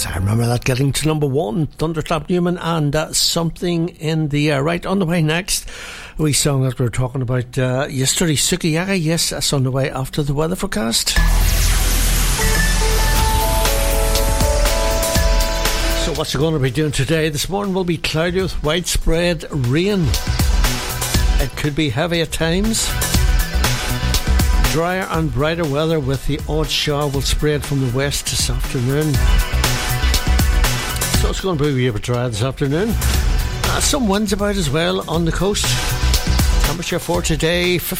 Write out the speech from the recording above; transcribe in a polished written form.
I remember that getting to number 1, Thunderclap Newman and Something in the Air. Right, on the way next, a wee song that we were talking about yesterday, Sukiyaki. Yes, that's on the way after the weather forecast. So what's it going to be doing today? This morning will be cloudy with widespread rain. It could be heavy at times. Drier and brighter weather with the odd shower will spread from the west this afternoon. So it's going to be a wee bit dry this afternoon. Some winds about as well on the coast. Temperature for today, 15